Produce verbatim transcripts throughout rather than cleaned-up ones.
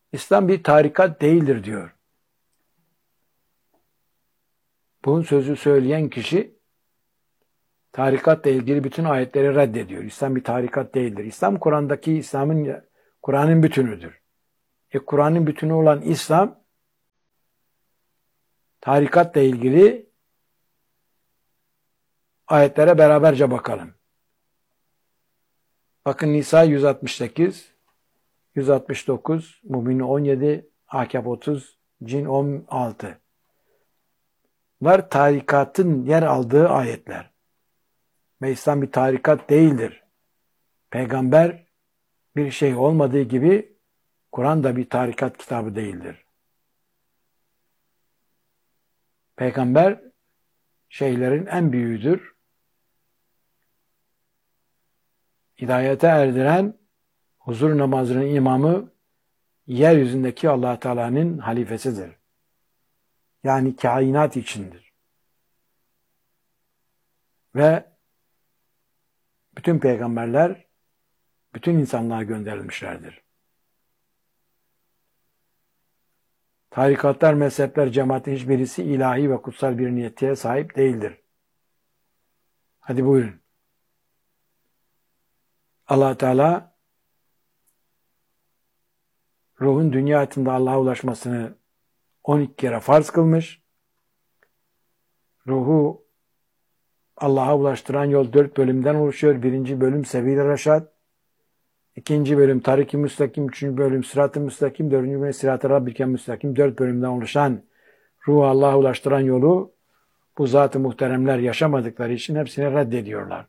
İslam bir tarikat değildir diyor. Bu sözü söyleyen kişi tarikatla ilgili bütün ayetleri reddediyor. İslam bir tarikat değildir. İslam Kur'an'daki İslam'ın Kur'an'ın bütünüdür. E Kur'an'ın bütünü olan İslam tarikatla ilgili ayetlere beraberce bakalım. Bakın Nisa yüz altmış sekiz, yüz altmış dokuz, Mümin on yedi, Ahkâf otuz, Cin on altı. Bunlar tarikatın yer aldığı ayetler. Ve İslam bir tarikat değildir. Peygamber bir şey olmadığı gibi Kur'an da bir tarikat kitabı değildir. Peygamber şeylerin en büyüğüdür. Hidayete erdiren, huzur namazının imamı, yeryüzündeki Allah Teala'nın halifesidir. Yani kainat içindir. Ve bütün peygamberler bütün insanlığa gönderilmişlerdir. Tarikatlar, mezhepler, cemaatin hiçbirisi ilahi ve kutsal bir niyetiye sahip değildir. Hadi buyurun. Allah Teala ruhun dünya hayatında Allah'a ulaşmasını on iki kere farz kılmış. Ruhu Allah'a ulaştıran yol dört bölümden oluşuyor. Birinci bölüm Sebil-i Reşad. İkinci bölüm Tarik-i Müstakim. Üçüncü bölüm Sırat-ı Müstakim. Dördüncü bölüm Sırat-ı Rabbike Müstakim. Dört bölümden oluşan ruhu Allah'a ulaştıran yolu bu zat-ı muhteremler yaşamadıkları için hepsini reddediyorlar.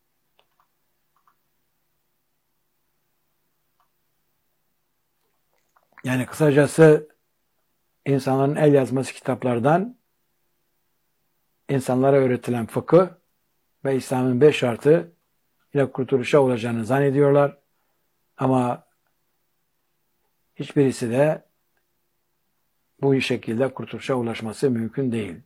Yani kısacası insanların el yazması kitaplardan insanlara öğretilen fıkıh ve İslam'ın beş şartı ile kurtuluşa olacağını zannediyorlar. Ama hiçbirisi de bu şekilde kurtuluşa ulaşması mümkün değil.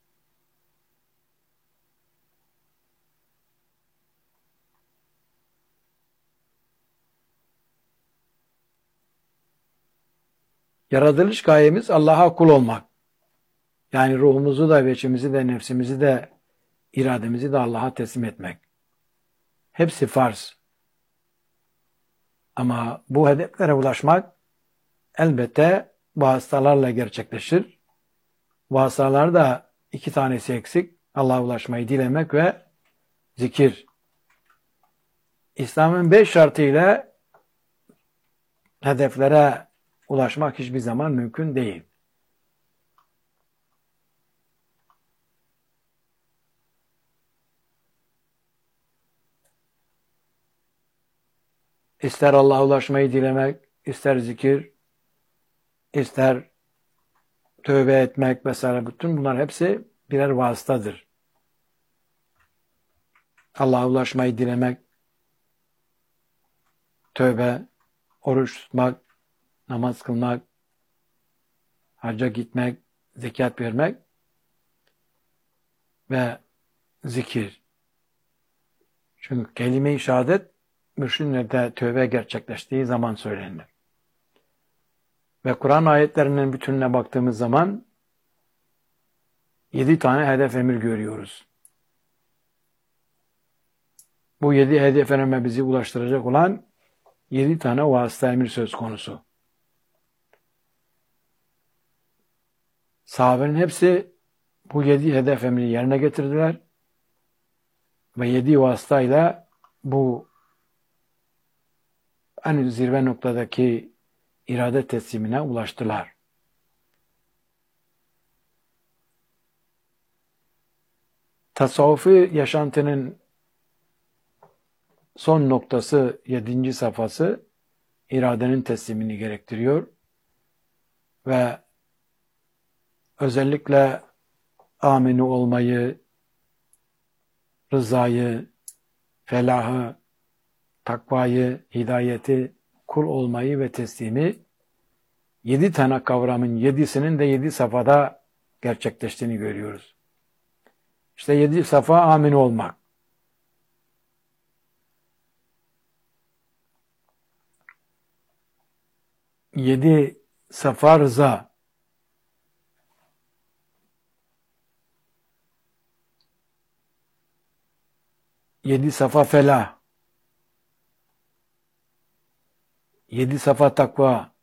Yaratılış gayemiz Allah'a kul olmak. Yani ruhumuzu da, veçimizi de, nefsimizi de, irademizi de Allah'a teslim etmek. Hepsi farz. Ama bu hedeflere ulaşmak elbette vasıtalarla gerçekleşir. Vasıtalar da iki tanesi eksik. Allah'a ulaşmayı dilemek ve zikir. İslam'ın beş şartıyla hedeflere ulaşmak hiçbir zaman mümkün değil. İster Allah'a ulaşmayı dilemek, ister zikir, ister tövbe etmek vesaire, bütün bunlar hepsi birer vasıtadır. Allah'a ulaşmayı dilemek, tövbe, oruç tutmak, namaz kılmak, hacca gitmek, zekat vermek ve zikir. Çünkü kelime-i şehadet mürşidinde tövbe gerçekleştiği zaman söylenir. Ve Kur'an ayetlerinin bütününe baktığımız zaman yedi tane hedef emir görüyoruz. Bu yedi hedef emre bizi ulaştıracak olan yedi tane vasıta emir söz konusu. Sahabenin hepsi bu yedi hedef emri yerine getirdiler ve yedi vasıtayla bu en zirve noktadaki irade teslimine ulaştılar. Tasavvufi yaşantının son noktası, yedinci safhası iradenin teslimini gerektiriyor ve özellikle amini olmayı, rızayı, felahı, takvayı, hidayeti, kul olmayı ve teslimi yedi tane kavramın yedisinin de yedi safhada gerçekleştiğini görüyoruz. İşte yedi safa amin olmak. Yedi safa rıza. Yedi safa felah. Yedi safa takva.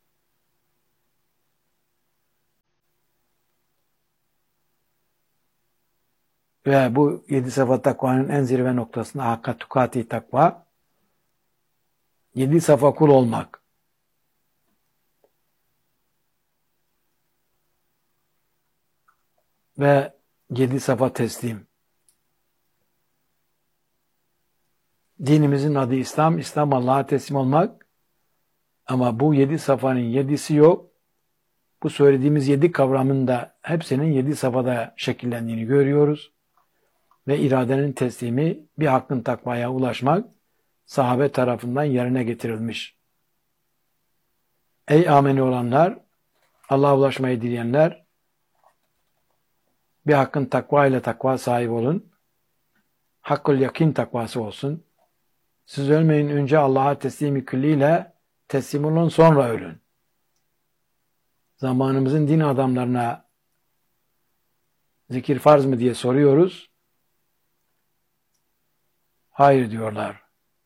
Ve bu yedi safa takvanın en zirve noktasında hakka tukati takva. Yedi safa kul olmak. Ve yedi safa teslim. Dinimizin adı İslam. İslam Allah'a teslim olmak. Ama bu yedi safanın yedisi yok. Bu söylediğimiz yedi kavramın da hepsinin yedi safhada şekillendiğini görüyoruz. Ve iradenin teslimi bir hakkın takvaya ulaşmak sahabe tarafından yerine getirilmiş. Ey ameni olanlar, Allah'a ulaşmayı dileyenler, bir hakkın takva ile takva sahibi olun. Hakkul yakin takvası olsun. Siz ölmeyin önce Allah'a teslimi külliyle teslim olun, sonra ölün. Zamanımızın din adamlarına zikir farz mı diye soruyoruz. Hayır diyorlar.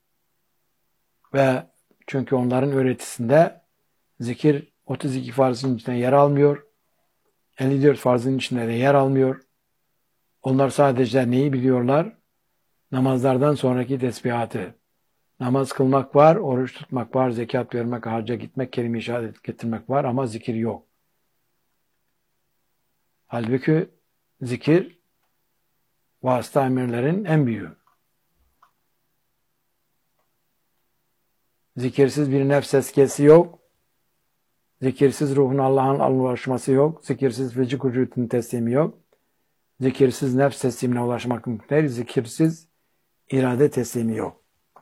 Ve çünkü onların öğretisinde zikir otuz iki farzın içinde yer almıyor. elli dört farzın içinde de yer almıyor. Onlar sadece neyi biliyorlar? Namazlardan sonraki tesbihatı. Namaz kılmak var, oruç tutmak var, zekat vermek, hacca gitmek, kelime-i şehadet getirmek var ama zikir yok. Halbuki zikir vasıta emirlerin en büyüğü. Zikirsiz bir nefs eskesi yok. Zikirsiz ruhun Allah'ın ulaşması yok. Zikirsiz vücut vücudun teslimi yok. Zikirsiz nefs teslimine ulaşmak mümkün değil. Zikirsiz irade teslimi yok.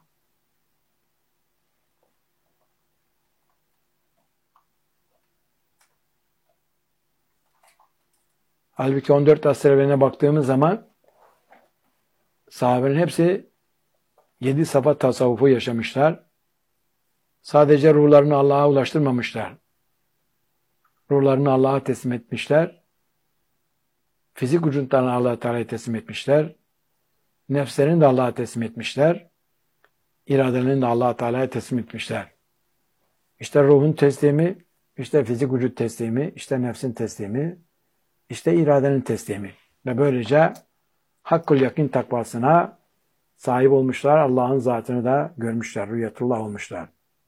Halbuki on dört asır evveline baktığımız zaman sahabenin hepsi yedi safa tasavvufu yaşamışlar. Sadece ruhlarını Allah'a ulaştırmamışlar. Ruhlarını Allah'a teslim etmişler. Fizik vücutlarını Allah-u Teala'ya teslim etmişler. Nefslerini de Allah'a teslim etmişler. İradelerini de Allah-u Teala'ya teslim etmişler. İşte ruhun teslimi, işte fizik vücut teslimi, işte nefsin teslimi, işte iradenin teslimi. Ve böylece hakkul yakin takvasına sahip olmuşlar. Allah'ın zatını da görmüşler. Rüyetullah olmuşlar.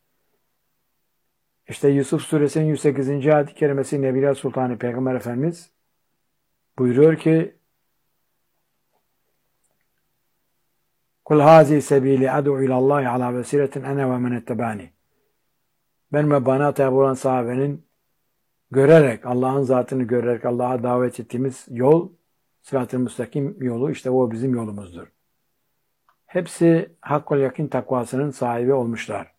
İşte Yusuf Suresinin yüz sekizinci ayet-i kerimesi Nebiler Sultanı Peygamber Efendimiz buyuruyor ki Kul hazi sebili ad'u ilallahi ala vesiretin ene ve men ettebani. Ben ve bana tabi olan sahabenin görerek, Allah'ın zatını görerek Allah'a davet ettiğimiz yol, sırat-ı müstakim yolu, işte o bizim yolumuzdur. Hepsi hakkul yakin takvasının sahibi olmuşlar.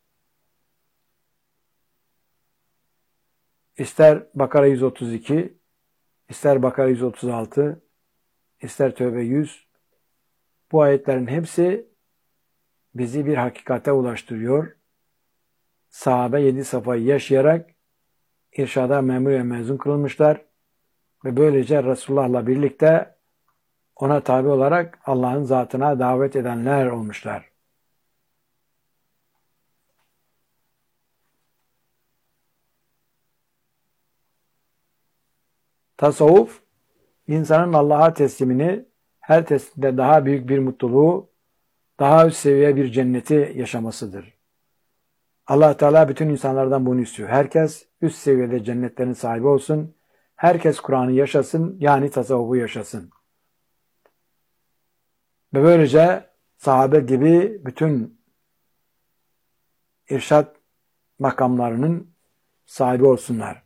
İster Bakara yüz otuz iki, ister Bakara yüz otuz altı, ister Tövbe yüz, bu ayetlerin hepsi bizi bir hakikate ulaştırıyor. Sahabe yedi safayı yaşayarak irşada memur ve mezun kılınmışlar ve böylece Resulullah'la birlikte ona tabi olarak Allah'ın zatına davet edenler olmuşlar. Tasavvuf, insanın Allah'a teslimini, her teslimde daha büyük bir mutluluğu, daha üst seviye bir cenneti yaşamasıdır. Allah Teala bütün insanlardan bunu istiyor. Herkes üst seviyede cennetlerin sahibi olsun. Herkes Kur'an'ı yaşasın, yani tasavvufu yaşasın. Ve böylece sahabe gibi bütün irşad makamlarının sahibi olsunlar.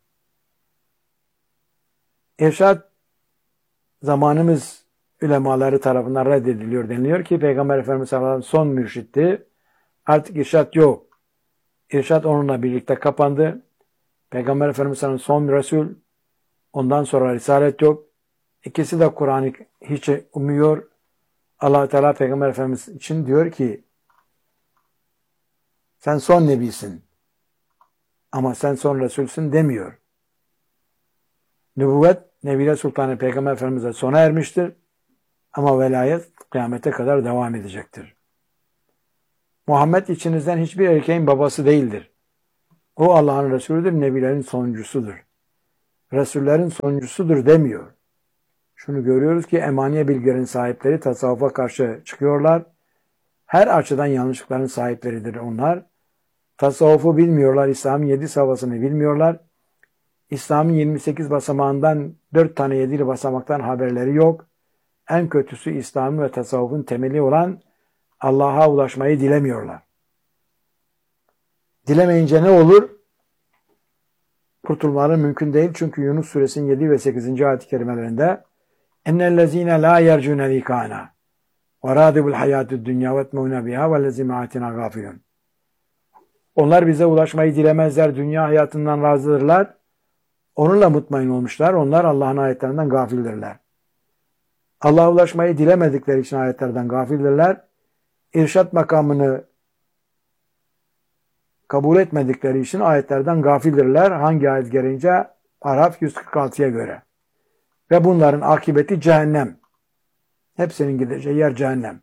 İrşad zamanımız ulemaları tarafından reddediliyor. Deniliyor ki Peygamber Efendimiz sallallahu aleyhi ve sellem son mürşitti. Artık irşad yok. İrşad onunla birlikte kapandı. Peygamber Efendimiz sallallahu aleyhi ve sellem son Resul. Ondan sonra risalet yok. İkisi de Kur'an'ı hiç umuyor. Allah Teala Peygamber Efendimiz için diyor ki sen son nebisin. ama sen son Resulsün demiyor. Nübüvvet Nebiler Sultanı Peygamber Efendimiz'e sona ermiştir. Ama velayet kıyamete kadar devam edecektir. Muhammed içinizden hiçbir erkeğin babası değildir. O Allah'ın Resulüdür, Nebilerin sonuncusudur. Resullerin sonuncusudur demiyor. Şunu görüyoruz ki emaniye bilgilerin sahipleri tasavvufa karşı çıkıyorlar. Her açıdan yanlışlıkların sahipleridir onlar. Tasavvufu bilmiyorlar, İslam'ın yedi safhasını bilmiyorlar. İslam'ın yirmi sekiz basamağından dört tane yedili basamaktan haberleri yok. En kötüsü İslam'ın ve tasavvufun temeli olan Allah'a ulaşmayı dilemiyorlar. Dilemeyince ne olur? Kurtulmaları mümkün değil. Çünkü Yunus suresinin yedi ve sekizinci ayet-i kerimelerinde اَنَّ la yercune likana ve radibul hayatü dünya ve etmeune biha ve lezime atina gafilun. Onlar bize ulaşmayı dilemezler. Dünya hayatından razıdırlar. Onunla mutmain olmuşlar. Onlar Allah'ın ayetlerinden gafildirler. Allah'a ulaşmayı dilemedikleri için ayetlerden gafildirler. İrşat makamını kabul etmedikleri için ayetlerden gafildirler. Hangi ayet gelince? Araf yüz kırk altıya göre. Ve bunların akıbeti cehennem. Hepsinin gideceği yer cehennem.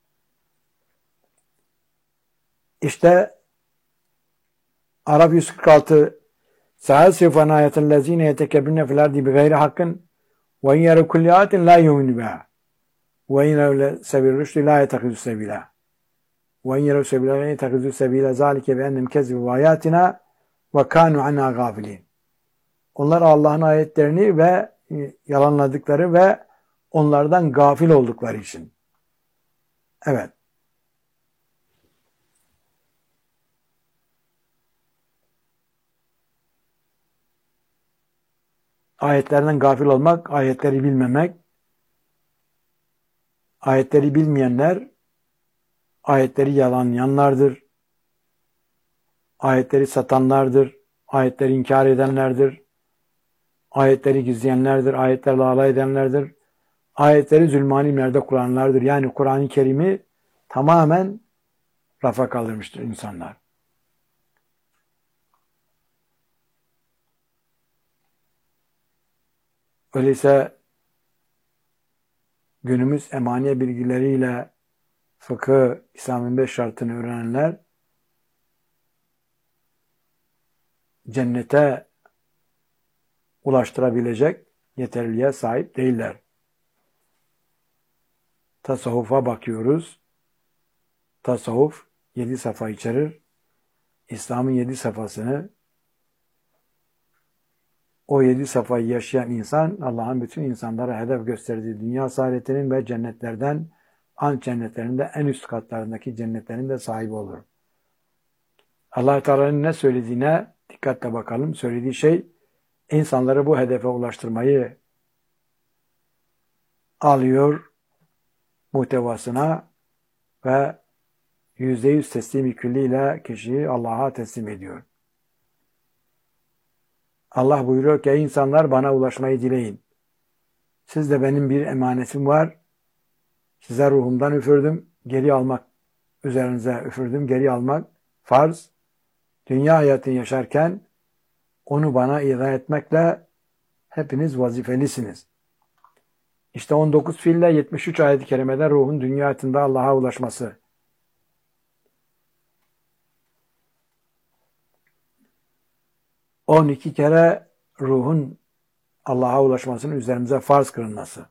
İşte Araf yüz kırk altı Sâsifan ayetin lezîne yetekebbirne fil ardi bi gayri hakkın ve in yeru kulli ayetin la yu'minu biha ve in yeru sebil rüştü la yetekizu sebila ve in yeru sebila la yetekizu sebila zâlike bi ennem kezzibu ayatina ve kânu anha gâfilîn. Onlar Allah'ın ayetlerini ve yalanladıkları ve onlardan gafil oldukları için. Evet. Ayetlerden gafil olmak, ayetleri bilmemek, ayetleri bilmeyenler, ayetleri yalanlayanlardır, ayetleri satanlardır, ayetleri inkar edenlerdir, ayetleri gizleyenlerdir, ayetlerle alay edenlerdir, ayetleri zulmani merde kullananlardır. Yani Kur'an-ı Kerim'i tamamen rafa kaldırmıştır insanlar. Öyleyse günümüz emaniye bilgileriyle fıkıh, İslam'ın beş şartını öğrenenler cennete ulaştırabilecek yeterliliğe sahip değiller. Tasavvufa bakıyoruz. Tasavvuf yedi safa içerir. İslam'ın yedi safhasını, o yedi safhayı yaşayan insan Allah'ın bütün insanlara hedef gösterdiği dünya saadetinin ve cennetlerden, an cennetlerinde en üst katlarındaki cennetlerin de sahibi olur. Allah Teala'nın ne söylediğine dikkatle bakalım. Söylediği şey insanları bu hedefe ulaştırmayı alıyor muhtevasına ve yüzde yüz teslimi külliyle kişiyi Allah'a teslim ediyor. Allah buyuruyor ki ey insanlar bana ulaşmayı dileyin. Siz de benim bir emanetim var. Size ruhumdan üfürdüm. Geri almak üzerinize üfürdüm. Geri almak farz. Dünya hayatını yaşarken onu bana izah etmekle hepiniz vazifelisiniz. İşte on dokuz fiille yetmiş üç ayet-i kerimede ruhun dünya hayatında Allah'a ulaşması. on iki kere ruhun Allah'a ulaşmasının üzerimize farz kılınması.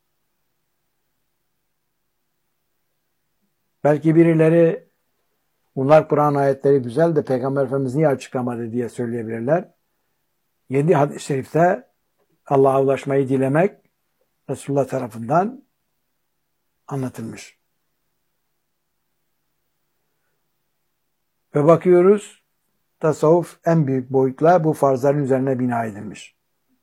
Belki birileri bunlar Kur'an ayetleri güzel de Peygamber Efendimiz niye açıklamadı diye söyleyebilirler. Yedi hadis-i şerifte Allah'a ulaşmayı dilemek Resulullah tarafından anlatılmış. Ve bakıyoruz tasavvuf en büyük boyutla bu farzların üzerine bina edilmiş.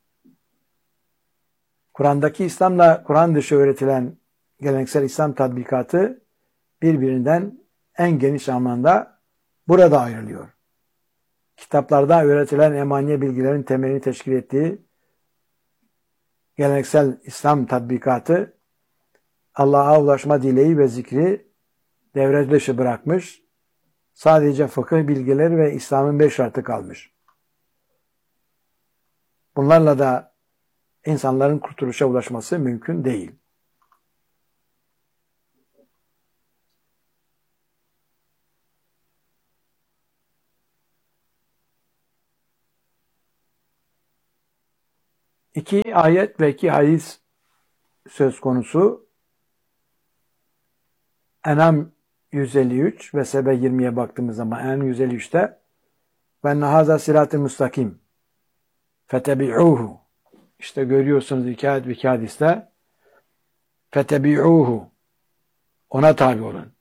Kur'an'daki İslam'la Kur'an dışı öğretilen geleneksel İslam tatbikatı birbirinden en geniş anlamda burada ayrılıyor. Kitaplarda öğretilen emaniye bilgilerin temelini teşkil ettiği geleneksel İslam tatbikatı Allah'a ulaşma dileği ve zikri devre dışı bırakmış. Sadece fıkıh bilgileri ve İslam'ın beş şartı kalmış. Bunlarla da insanların kurtuluşa ulaşması mümkün değil. İki ayet ve iki hadis söz konusu. En'am yüz elli üç ve Sebe yirmiye baktığımız zaman En'am yüz elli üçte ve nahaza sirat-ı müstakim fetebi'uhu, işte görüyorsunuz iki ayet ve iki hadiste fetebi'uhu, ona tabi olun.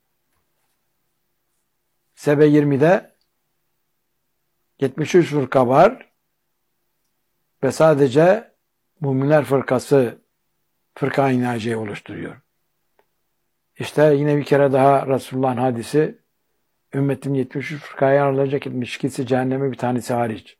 Sebe yirmide yetmiş üç fırka var ve sadece müminler fırkası fırka-i naciye oluşturuyor. İşte yine bir kere daha Resulullah'ın hadisi, ümmetim yetmiş üç fırkaya ayrılacak, yetmiş ikisi cehenneme, bir tanesi hariç.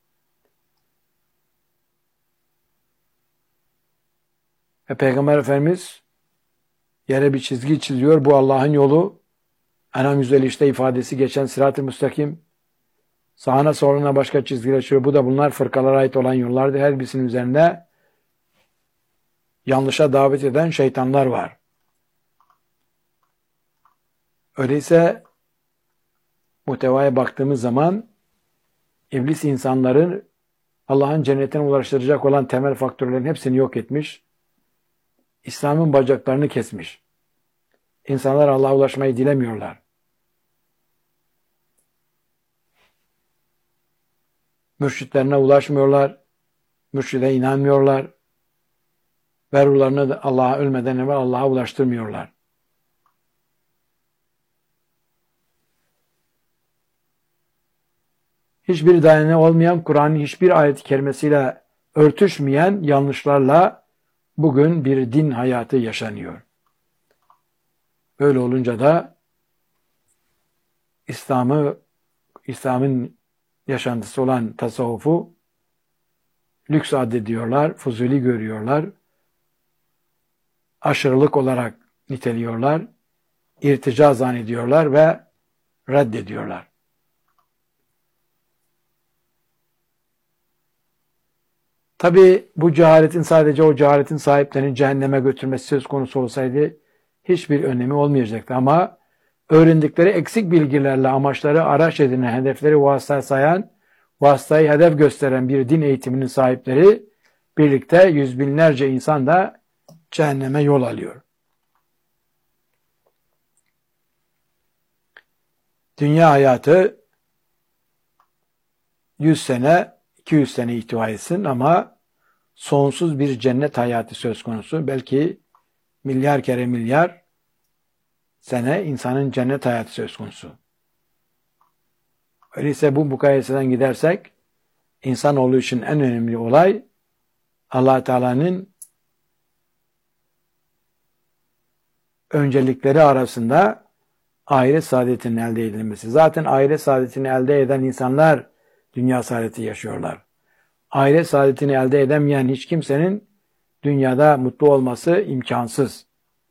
Ve Peygamber Efendimiz yere bir çizgi çiziyor. Bu Allah'ın yolu. En'am yüz elli üçte ifadesi geçen Sırat-ı Müstakim. Sağına soluna başka çizgiler çiziyor. Bu da bunlar fırkalara ait olan yollardı. Her birisinin üzerinde yanlışa davet eden şeytanlar var. Öyleyse muhtevaya baktığımız zaman iblis insanların Allah'ın cennetine ulaştıracak olan temel faktörlerin hepsini yok etmiş. İslam'ın bacaklarını kesmiş. İnsanlar Allah'a ulaşmayı dilemiyorlar. Mürşitlerine ulaşmıyorlar. Mürşide inanmıyorlar. Ve ruhlarını da Allah'a ölmeden evvel Allah'a ulaştırmıyorlar. Hiçbir dayanı olmayan, Kur'an'ın hiçbir ayet-i kerimesiyle örtüşmeyen yanlışlarla bugün bir din hayatı yaşanıyor. Böyle olunca da İslam'ı, İslam'ın yaşantısı olan tasavvufu lüks addediyorlar, fuzuli görüyorlar, aşırılık olarak niteliyorlar, irtica zannediyorlar ve reddediyorlar. Tabi bu cehaletin sadece o cehaletin sahiplerinin cehenneme götürmesi söz konusu olsaydı hiçbir önemi olmayacaktı. Ama öğrendikleri eksik bilgilerle amaçları araç edinen, hedefleri vasıta sayan, vasıtayı hedef gösteren bir din eğitiminin sahipleri birlikte yüz binlerce insan da cehenneme yol alıyor. Dünya hayatı yüz sene, iki yüz sene ihtiva etsin ama sonsuz bir cennet hayatı söz konusu. Belki milyar kere milyar sene insanın cennet hayatı söz konusu. Öyleyse bu mukayeseden gidersek insanoğlu için en önemli olay Allah Teala'nın öncelikleri arasında ahiret saadetinin elde edilmesi. Zaten ahiret saadetini elde eden insanlar dünya saadeti yaşıyorlar. Ahiret saadetini elde edemeyen hiç kimsenin dünyada mutlu olması imkansız.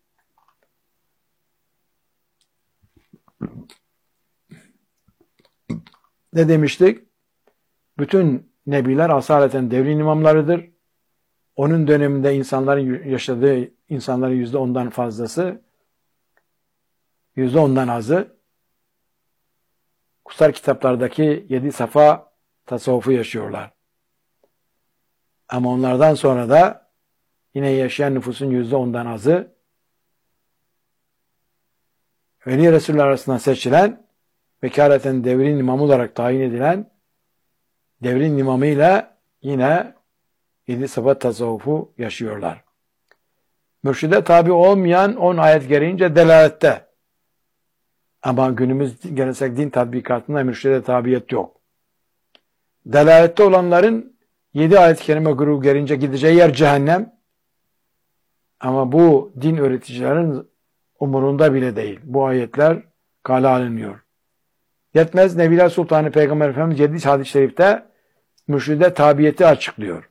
Ne demiştik? Bütün nebiler asaleten devrin imamlarıdır. Onun döneminde insanların yaşadığı insanların yüzde ondan fazlası, yüzde ondan azı kutsal kitaplardaki yedi safa tasavvufu yaşıyorlar. Ama onlardan sonra da yine yaşayan nüfusun yüzde ondan azı Veli Resuller arasından seçilen, vekaleten devrin imamı olarak tayin edilen devrin imamıyla yine yedi safa tasavvufu yaşıyorlar. Mürşide tabi olmayan on ayet gereğince delalette. Ama günümüz geleneksel din tatbikatında mürşide tabiyet yok. Delalette olanların yedi ayet-i kerime grubu gelince gideceği yer cehennem. Ama bu din öğreticilerin umurunda bile değil. Bu ayetler kale alınmıyor. Yetmez, Nebiler Sultanı Peygamber Efendimiz yedi hadis-i şerifte mürşide tabiyeti açıklıyor.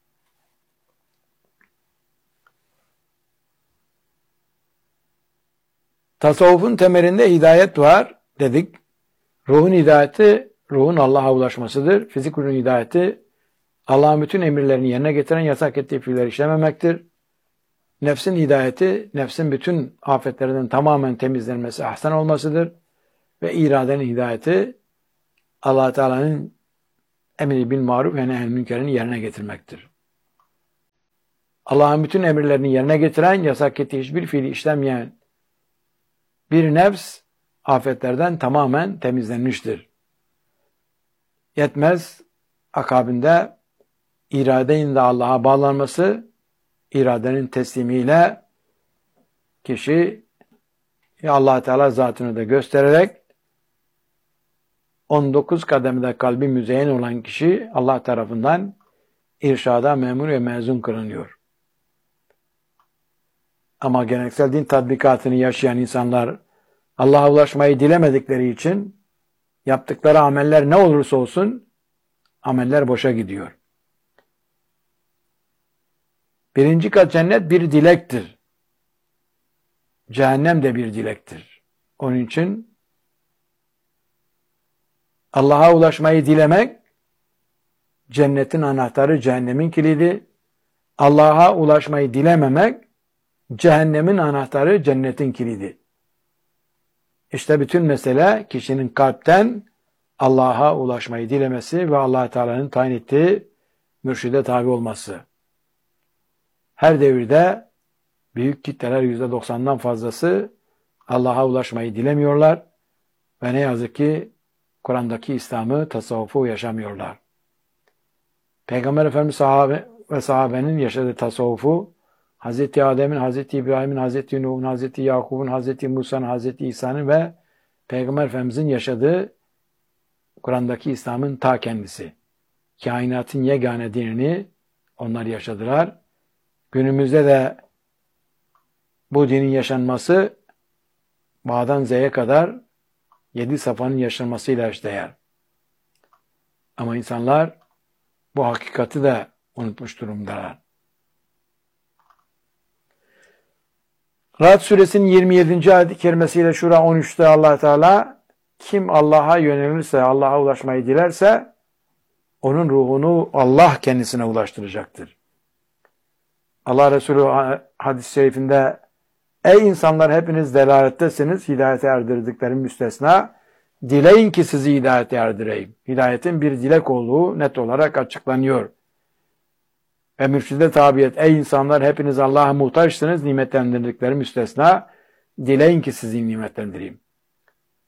Tasavvufun temelinde hidayet var dedik. Ruhun hidayeti, ruhun Allah'a ulaşmasıdır. Fizik ruhun hidayeti, Allah'ın bütün emirlerini yerine getiren, yasak ettiği fiilleri işlememektir. Nefsin hidayeti, nefsin bütün afetlerden tamamen temizlenmesi, ahsen olmasıdır. Ve iradenin hidayeti, Allah Teala'nın emri bil maruf ve nehy'l münkerini yerine getirmektir. Allah'ın bütün emirlerini yerine getiren, yasak ettiği hiçbir fiili işlemeyen bir nefs, afetlerden tamamen temizlenmiştir. Yetmez, akabinde iradenin de Allah'a bağlanması, iradenin teslimiyle kişi Allah Teala zatını da göstererek on dokuz kademede kalbi müzeyyen olan kişi Allah tarafından irşada memur ve mezun kılınıyor. Ama geleneksel din tatbikatını yaşayan insanlar Allah'a ulaşmayı dilemedikleri için yaptıkları ameller ne olursa olsun ameller boşa gidiyor. Birinci kat cennet bir dilektir. Cehennem de bir dilektir. Onun için Allah'a ulaşmayı dilemek cennetin anahtarı, cehennemin kilidi. Allah'a ulaşmayı dilememek cehennemin anahtarı, cennetin kilidi. İşte bütün mesele kişinin kalpten Allah'a ulaşmayı dilemesi ve Allah Teala'nın tayin ettiği mürşide tabi olması. Her devirde büyük kitleler yüzde doksandan fazlası Allah'a ulaşmayı dilemiyorlar ve ne yazık ki Kur'an'daki İslam'ı, tasavvufu yaşamıyorlar. Peygamber Efendimiz sahabe ve sahabenin yaşadığı tasavvufu Hazreti Adem'in, Hazreti İbrahim'in, Hazreti Nuh'un, Hazreti Yakub'un, Hazreti Musa'nın, Hazreti İsa'nın ve Peygamber Efendimiz'in yaşadığı Kur'an'daki İslam'ın ta kendisi. Kainatın yegane dinini onlar yaşadılar. Günümüzde de bu dinin yaşanması Ba'dan Z'ye kadar yedi safhanın yaşanmasıyla eşdeğer. Ama insanlar bu hakikati de unutmuş durumdalar. Ra'd suresinin yirmi yedinci ayet-i kerimesiyle Şura on üçte Allah Teala kim Allah'a yönelirse, Allah'a ulaşmayı dilerse onun ruhunu Allah kendisine ulaştıracaktır. Allah Resulü hadis-i şerifinde ey insanlar hepiniz delalettesiniz, hidayete erdirdiklerim müstesna, dileyin ki sizi hidayete erdireyim. Hidayetin bir dilek olduğu net olarak açıklanıyor. Ve mürşide tabiyet ey insanlar hepiniz Allah'a muhtaçsınız, nimetlendirdiklerim müstesna, dileyin ki sizi nimetlendireyim.